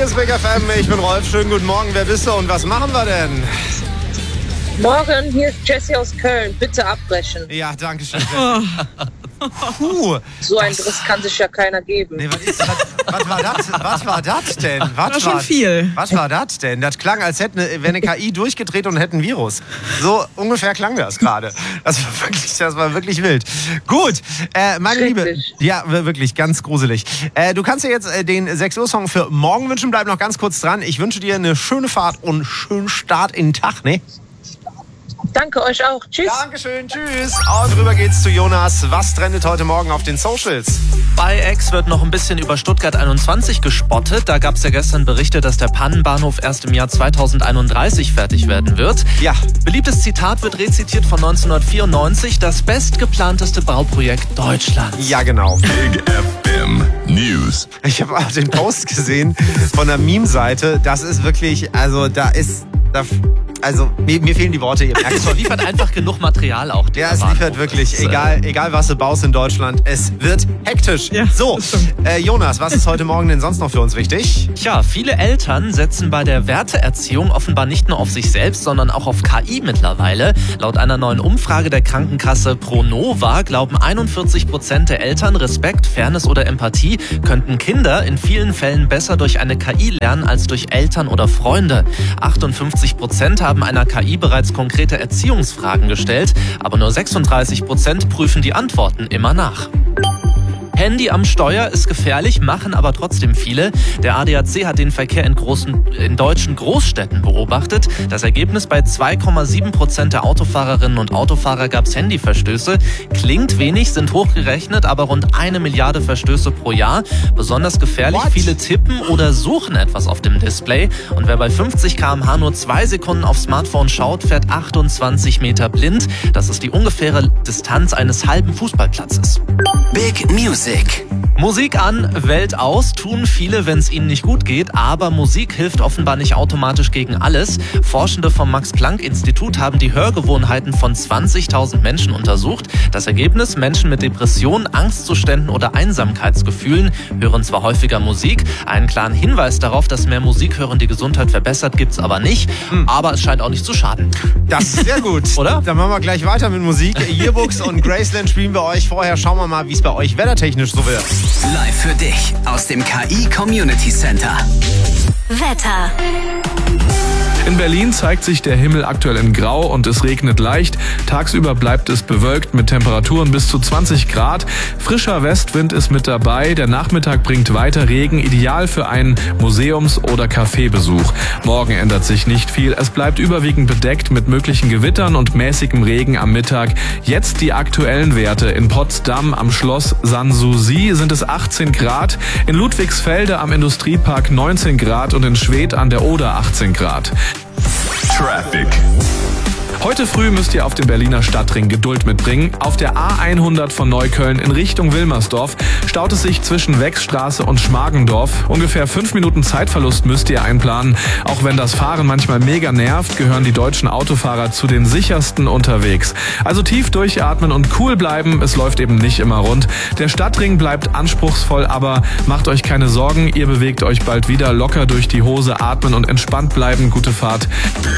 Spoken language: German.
Hier ist Big FM, ich bin Rolf. Schönen guten Morgen, wer bist du und was machen wir denn? Morgen, hier ist Jessie aus Köln. Bitte abbrechen. Ja, danke schön. Puh. So ein Driss kann sich ja keiner geben. Nee, was war das denn? War schon viel. Was war das denn? Das klang, als wäre eine KI durchgedreht und hätte ein Virus. So ungefähr klang das gerade. Das war wirklich wild. Gut, meine Liebe. Ja, wirklich ganz gruselig. Du kannst dir jetzt den 6 Uhr Song für morgen wünschen. Bleib noch ganz kurz dran. Ich wünsche dir eine schöne Fahrt und einen schönen Start in den Tag, ne? Danke euch auch. Tschüss. Dankeschön, tschüss. Und rüber geht's zu Jonas. Was trendet heute Morgen auf den Socials? Bei X wird noch ein bisschen über Stuttgart 21 gespottet. Da gab es ja gestern Berichte, dass der Pannenbahnhof erst im Jahr 2031 fertig werden wird. Ja. Beliebtes Zitat wird rezitiert von 1994. Das bestgeplanteste Bauprojekt Deutschlands. Ja, genau. Big FM News. Ich habe auch den Post gesehen von der Meme-Seite. Das ist wirklich, mir fehlen die Worte. Ihr merkt Es liefert einfach genug Material auch. Ja, es liefert wirklich. Egal was du baust in Deutschland, es wird hektisch. Ja, so, Jonas, was ist heute Morgen denn sonst noch für uns wichtig? Tja, viele Eltern setzen bei der Werteerziehung offenbar nicht nur auf sich selbst, sondern auch auf KI mittlerweile. Laut einer neuen Umfrage der Krankenkasse Pronova glauben 41% der Eltern, Respekt, Fairness oder Empathie könnten Kinder in vielen Fällen besser durch eine KI lernen als durch Eltern oder Freunde. 58% haben einer KI bereits konkrete Erziehungsfragen gestellt, aber nur 36% prüfen die Antworten immer nach. Handy am Steuer ist gefährlich, machen aber trotzdem viele. Der ADAC hat den Verkehr in deutschen Großstädten beobachtet. Das Ergebnis: bei 2,7% der Autofahrerinnen und Autofahrer gab es Handyverstöße. Klingt wenig, sind hochgerechnet, aber rund 1 Milliarde Verstöße pro Jahr. Besonders gefährlich: viele tippen oder suchen etwas auf dem Display. Und wer bei 50 km/h nur 2 Sekunden aufs Smartphone schaut, fährt 28 Meter blind. Das ist die ungefähre Distanz eines halben Fußballplatzes. Big Music. Musik an, Welt aus, tun viele, wenn es ihnen nicht gut geht, aber Musik hilft offenbar nicht automatisch gegen alles. Forschende vom Max-Planck-Institut haben die Hörgewohnheiten von 20.000 Menschen untersucht. Das Ergebnis: Menschen mit Depressionen, Angstzuständen oder Einsamkeitsgefühlen hören zwar häufiger Musik. Einen klaren Hinweis darauf, dass mehr Musik hören die Gesundheit verbessert, gibt's aber nicht. Aber es scheint auch nicht zu schaden. Das ist sehr gut. Oder? Dann machen wir gleich weiter mit Musik. Yearbooks und Graceland spielen wir euch. Vorher schauen wir mal, wie es bei euch wettertechnisch so wird. Live für dich aus dem KI Community Center. Wetter. In Berlin zeigt sich der Himmel aktuell in Grau und es regnet leicht. Tagsüber bleibt es bewölkt mit Temperaturen bis zu 20 Grad. Frischer Westwind ist mit dabei. Der Nachmittag bringt weiter Regen, ideal für einen Museums- oder Cafébesuch. Morgen ändert sich nicht viel. Es bleibt überwiegend bedeckt mit möglichen Gewittern und mäßigem Regen am Mittag. Jetzt die aktuellen Werte. In Potsdam am Schloss Sanssouci sind es 18 Grad. In Ludwigsfelde am Industriepark 19 Grad und in Schwedt an der Oder 18 Grad. Traffic. Heute früh müsst ihr auf dem Berliner Stadtring Geduld mitbringen. Auf der A100 von Neukölln in Richtung Wilmersdorf staut es sich zwischen Wechsstraße und Schmargendorf. Ungefähr 5 Minuten Zeitverlust müsst ihr einplanen. Auch wenn das Fahren manchmal mega nervt, gehören die deutschen Autofahrer zu den sichersten unterwegs. Also tief durchatmen und cool bleiben, es läuft eben nicht immer rund. Der Stadtring bleibt anspruchsvoll, aber macht euch keine Sorgen, ihr bewegt euch bald wieder locker durch die Hose, atmen und entspannt bleiben. Gute Fahrt.